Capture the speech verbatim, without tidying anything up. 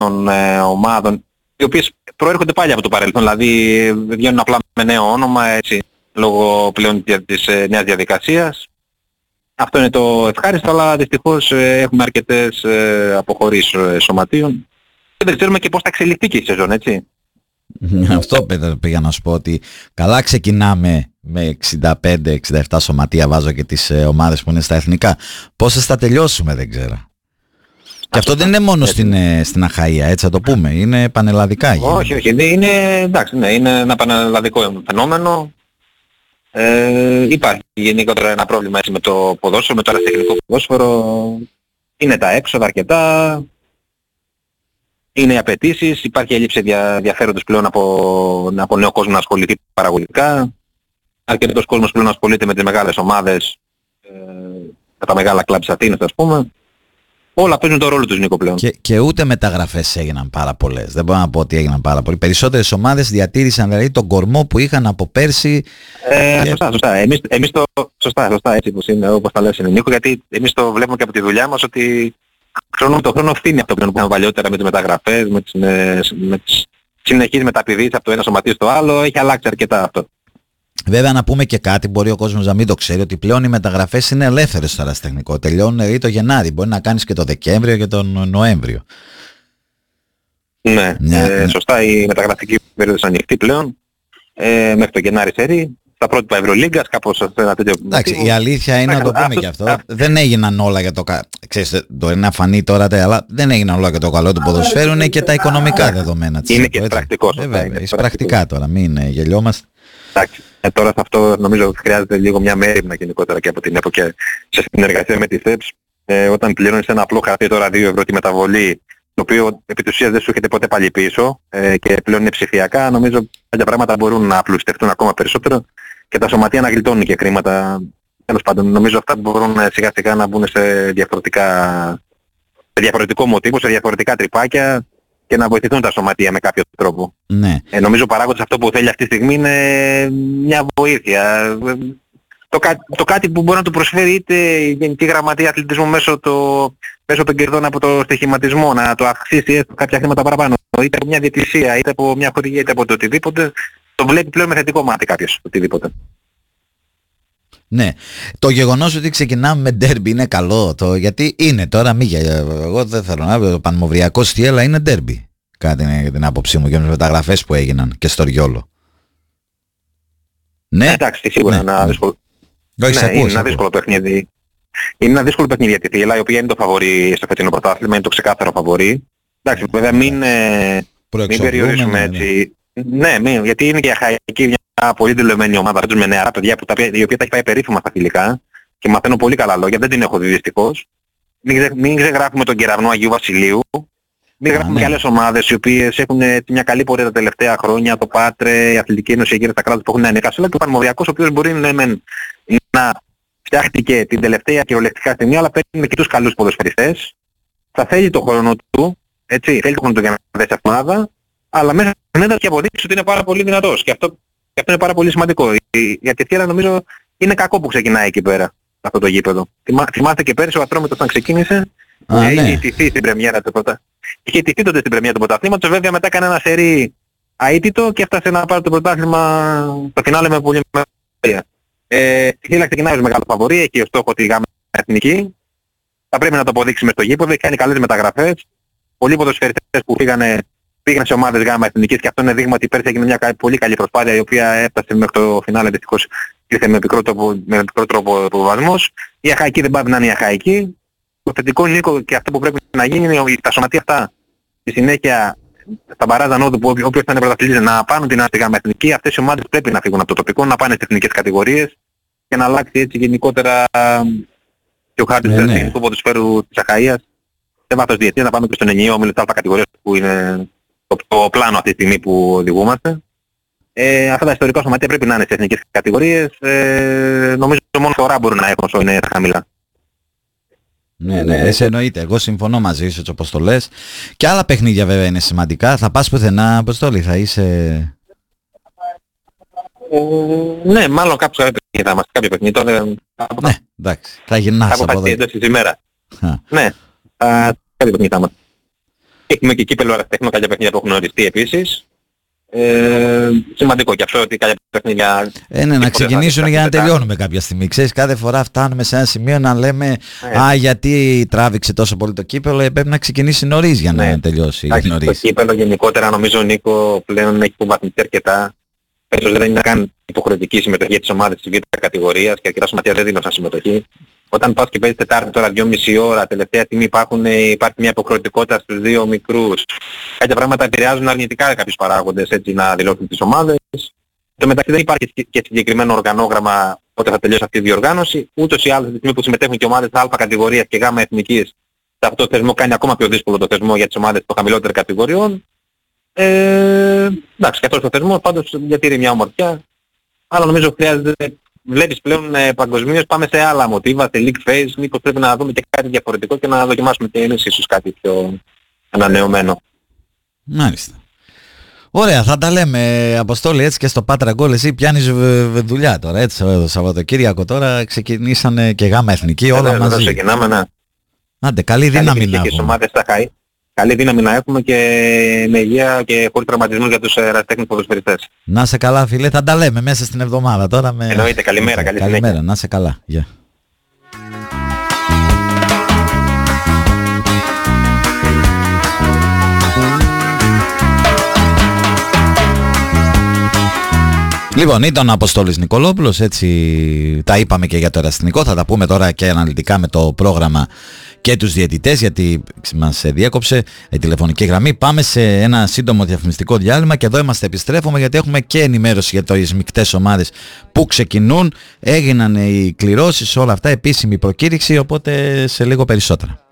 ε, ομάδων, οι οποίες προέρχονται πάλι από το παρελθόν, δηλαδή βγαίνουν απλά με νέο όνομα, έτσι, λόγω πλέον της ε, νέας διαδικασίας. Αυτό είναι το ευχάριστο, αλλά δυστυχώς ε, έχουμε αρκετές ε, αποχωρήσεις ε, σωματείων. Και δεν ξέρουμε και πώς θα εξελιχθεί και η σεζόν, έτσι. Αυτό πήγα να σου πω, ότι καλά ξεκινάμε με εξήντα πέντε εξήντα επτά σωματεία, βάζω και τις ε, ομάδες που είναι στα εθνικά. Πόσες θα τελειώσουμε δεν ξέρω. Και αυτό δεν είναι μόνο στην, ε, στην Αχαΐα, έτσι θα το πούμε, είναι πανελλαδικά. Όχι, όχι, είναι, εντάξει, ναι, είναι ένα πανελλαδικό φαινόμενο. Ε, υπάρχει γενικότερα ένα πρόβλημα έτσι, με το ποδόσφαιρο, με το αεραστεχνικό ποδόσφαιρο. Είναι τα έξοδα αρκετά. Είναι οι απαιτήσεις, υπάρχει έλλειψη δια, ενδιαφέροντος πλέον από, από νέο κόσμο να ασχοληθεί παραγωγικά. Αρκετός κόσμος πλέον ασχολείται με τις μεγάλες ομάδες, ε, με τα μεγάλα κλαμπ της Αθήνας, ας πούμε. Όλα παίζουν τον ρόλο τους, Νίκο, πλέον. Και, και ούτε μεταγραφές έγιναν πάρα πολλές. Δεν μπορώ να πω ότι έγιναν πάρα πολλές. Περισσότερες ομάδες διατήρησαν δηλαδή τον κορμό που είχαν από πέρσι. Ε, και... Σωστά, σωστά. Εμείς, εμείς το... Σωστά, σωστά, έτσι όπως, είναι, όπως τα λες, είναι, Νίκο, γιατί εμείς το βλέπουμε και από τη δουλειά μας ότι χρόνο το χρόνο φθήνει αυτό που είχαμε παλιότερα με τις μεταγραφές, με τις, με τις συνεχείς μεταπηδήσεις από το ένα σωματείο στο άλλο. Έχει αλλάξει αρκετά αυτό. Βέβαια να πούμε και κάτι, μπορεί ο κόσμος να μην το ξέρει, ότι πλέον οι μεταγραφές είναι ελεύθερες στο αεραστεχνικό. Τελειώνουν δηλαδή το Γενάρη, μπορεί να κάνεις και το Δεκέμβριο και τον Νοέμβριο. Ναι, ναι. Ε, σωστά, η μεταγραφική περίοδος ανοιχτή πλέον, ε, μέχρι το Γενάρη σερί, στα πρότυπα Ευρωλίγκας, κάπως ένα τέτοιο... Εντάξει, η αλήθεια είναι να το πούμε και αυτό, δεν έγιναν όλα για το καλό, ξέρεις, το είναι να φανεί τώρα, αλλά δεν έγιναν όλα για το καλό του ποδοσφαίρου, είναι και τα οικονομικά δεδομένα. Είναι και πρακτικό. Βέβαια, πρακτικά τώρα, μην γελιόμαστε. Εντάξει. Ε, τώρα σε αυτό νομίζω χρειάζεται λίγο μια μέρημνα γενικότερα και από την ΕΠΟ και σε συνεργασία με τη ΣΕΠΣ. Ε, όταν πληρώνεις ένα απλό χαρτί τώρα δύο ευρώ τη μεταβολή, το οποίο επί της ουσίας δεν σου έχετε ποτέ πάλι πίσω ε, και πλέον είναι ψηφιακά, νομίζω τέτοια πράγματα μπορούν να απλουστευτούν ακόμα περισσότερο και τα σωματεία να γλιτώνουν και χρήματα. Τέλος πάντων, νομίζω αυτά μπορούν σιγά σιγά να μπουν σε, διαφορετικά, σε διαφορετικό μοτίβο, σε διαφορετικά τρυπάκια και να βοηθηθούν τα σωματεία με κάποιο τρόπο. Ναι. Ε, νομίζω ο παράγοντας αυτό που θέλει αυτή τη στιγμή είναι μια βοήθεια. Το, κά, το κάτι που μπορεί να του προσφέρει είτε η Γενική Γραμματεία Αθλητισμού μέσω, το, μέσω των κερδών από το στοιχηματισμό, να το αυξήσει έστω κάποια χρήματα παραπάνω, είτε από μια διαιτησία, είτε από μια χορηγία, είτε από το οτιδήποτε, το βλέπει πλέον με θετικό μάτι κάποιος, οτιδήποτε. Ναι, το γεγονός ότι ξεκινάμε με ντέρμπι είναι καλό, το, γιατί είναι τώρα, μη, εγώ δεν θέλω να πω, το πανμοβριακό στιέλα είναι ντέρμπι, κάτι είναι την άποψή μου, για τις μεταγραφές που έγιναν και στο Ριόλο. Ναι, ε, εντάξει, σίγουρα ναι, είναι ένα δύσκολο, ναι, είναι ένα δύσκολο παιχνίδι. Είναι ένα δύσκολο παιχνίδι γιατί η Ελλάδα, η οποία είναι το φαβορί στο φετινό πρωτάθλημα, είναι το ξεκάθαρο φαβορί. Εντάξει, βέβαια μην, ε, μην περιορίσουμε έτσι. Ναι, μην, γιατί είναι και η Αχαϊκή μια πολύ δηλωμένη ομάδα, παίζουν με νεαρά παιδιά που τα, η οποία τα έχει πάει περίφημα στα φιλικά και μαθαίνω πολύ καλά λόγια, δεν την έχω δει δυστυχώς. Μην, ξε, μην ξεγράφουμε τον κεραυνό Αγίου Βασιλείου. Μην γράφουμε και άλλες ομάδες οι οποίες έχουν μια καλή πορεία τα τελευταία χρόνια, το Πάτρε, η Αθλητική Ένωση Αιγύρης, τα κράτη που έχουν νεανικά, αλλά και ο Πανμοβριακός, ο οποίος μπορεί ναι, ναι, να φτιάχτηκε την τελευταία κυριολεκτικά στιγμή, αλλά παίρνει και τους καλούς ποδοσφαιριστές. Θα θέλει το χρόνο του, έτσι, θέλει το χρόνο του για να δέσει αυτή ομάδα, αλλά μέσα στην ένταση και αποδείξει ότι είναι πάρα πολύ δυνατός. Και αυτό, και αυτό είναι πάρα πολύ σημαντικό. Η, η Αττική νομίζω είναι κακό που ξεκινάει εκεί πέρα, αυτό το γήπεδο. Θυμά, θυμάστε και πέρυσι ο Ατρόμητος όταν ξεκίνησε, Α, είχε ναι. τηθεί στην πρεμιέρα του πρωτά. Είχε τηθεί τότε στην πρεμιέρα του πρωταθλήματος, βέβαια μετά έκανε ένα σερί αίτητο και έφτασε να πάρει το πρωτάθλημα στο φινάλε με πολύ μεγάλη. Ε, η Χίλα ξεκινάει ως μεγάλο φαβορί, έχει ως στόχο τη γάμα εθνική. Θα πρέπει να το αποδείξει μες στο γήπεδο, έχει κάνει καλές μεταγραφές. Πολλοί ποδοσφαιριστές που πήγανε, πήγαν σε ομάδες γάμα εθνικής και αυτό είναι δείγμα ότι πέρσι έγινε μια πολύ καλή προσπάθεια η οποία έφτασε μέχρι το φινάλε, δυστυχώς ήρθε με μικρό τρόπο, με μικρό τρόπο υποβασμός. Η Αχαϊκή δεν πάει να είναι η Αχαϊκή. Το θετικό, Νίκο, και αυτό που πρέπει να γίνει είναι ότι τα σωματεία αυτά στη συνέχεια στα μπαράζα νόδου που όποιος θα είναι πρωταθλητής να πάνε την άστιγα με εθνική, αυτές οι ομάδες πρέπει να φύγουν από το τοπικό, να πάνε στις εθνικές κατηγορίες και να αλλάξει έτσι γενικότερα και ο χάρτης του εθνικού ποδοσφαίρου της Αχαΐας σε βάθος διετίας, να πάμε και στον ενιαίο όμιλο της αλφα κατηγορίας που είναι το, το πλάνο αυτή τη στιγμή που οδηγούμαστε. Ε, αυτά τα ιστορικά σωματεία πρέπει να είναι στις εθνικές κατηγορίες, ε, νομίζω μόνο φορά μπορούν να έχουν όσο είναι χαμηλά. Ναι, ναι, εσύ εννοείται. Εγώ συμφωνώ μαζί σου έτσι όπως το λες. Και άλλα παιχνίδια βέβαια είναι σημαντικά. Θα πας πουθενά, Αποστόλη, θα είσαι... Ε, ναι, μάλλον κάποιος παιχνίδι θα είμαστε, κάποιο παιχνίδι. Τώρα, ναι, εντάξει, θα γυρνάς από εδώ. Θα αποφασίσει εντός της ημέρα. Ναι, α, κάποιο παιχνίδι θα είμαστε. Έχουμε και κύπελλο Εραστέχνο, κάποια παιχνίδια που έχουν οριστεί επίσης. Ε, σημαντικό και αυτό ότι κάποια παιχνίδια... Ε, ναι, να ξεκινήσουν για να τελειώνουμε κάποια στιγμή. Ξέρεις, κάθε φορά φτάνουμε σε ένα σημείο να λέμε ε. «Α, γιατί τράβηξε τόσο πολύ το κύπελλο», ε, πρέπει να ξεκινήσει νωρίς για να ναι. τελειώσει. Άχι, νωρίς. Το κύπελλο γενικότερα νομίζω ο Νίκο πλέον έχει υποβαθμιστεί αρκετά. Ίσως δεν είναι καν υποχρεωτική συμμετοχή για τις ομάδες της β' κατηγορίας και αρκετά σωματεία δεν δίνουν σαν συμμετοχή. Όταν πας και παίζεις Τετάρτη τώρα δυόμιση ώρα, τελευταία στιγμή υπάρχουν, υπάρχει μια υποχρεωτικότητα στους δύο μικρούς. Κάποια πράγματα επηρεάζουν αρνητικά κάποιους παράγοντες έτσι να δηλώσουν τις ομάδες. Στο μεταξύ δεν υπάρχει και συγκεκριμένο οργανόγραμμα όταν θα τελειώσει αυτή η διοργάνωση. Ούτως ή άλλως τη στιγμή που συμμετέχουν και ομάδες Α κατηγορίας και Γ εθνικής, αυτό το θεσμό κάνει ακόμα πιο δύσκολο το θεσμό για τις ομάδες των χαμηλότερων κατηγοριών. Ε, εντάξει, και αυτός το θεσμό πάντως διατηρεί μια ομορφιά. Αλλά νομίζω χρειάζεται... Βλέπεις πλέον ε, παγκοσμίως πάμε σε άλλα μοτίβα, σε league phase, μήπως πρέπει να δούμε και κάτι διαφορετικό και να δοκιμάσουμε και εμείς ίσως κάτι πιο ανανεωμένο. Μάλιστα. Ωραία, θα τα λέμε, Αποστόλη, έτσι και στο Πάτρα Γκολ. Εσύ πιάνεις δουλειά τώρα, έτσι, το Σαββατοκύριακο τώρα ξεκινήσανε και Γάμα Εθνική, όλα μαζί. Εδώ ξεκινάμε, ναι. Άντε, καλή δύναμη να έχουμε. Καλή δύναμη να έχουμε και με υγεία και χωρίς τραυματισμούς για τους ερασιτέχνες ποδοσφαιριστές. Να σε καλά, φίλε, θα τα λέμε μέσα στην εβδομάδα τώρα. Με... Εννοείται, καλημέρα, καλή καλημέρα, συνέχεια. Να σε καλά, γεια. Yeah. Λοιπόν, ήταν ο Αποστόλης Νικολόπουλος, έτσι τα είπαμε και για το ερασιτεχνικό, θα τα πούμε τώρα και αναλυτικά με το πρόγραμμα και τους διαιτητές, γιατί μας διέκοψε η τηλεφωνική γραμμή. Πάμε σε ένα σύντομο διαφημιστικό διάλειμμα και εδώ είμαστε, επιστρέφουμε, γιατί έχουμε και ενημέρωση για τις μεικτές ομάδες που ξεκινούν. Έγιναν οι κληρώσεις, όλα αυτά, επίσημη προκήρυξη, οπότε σε λίγο περισσότερα.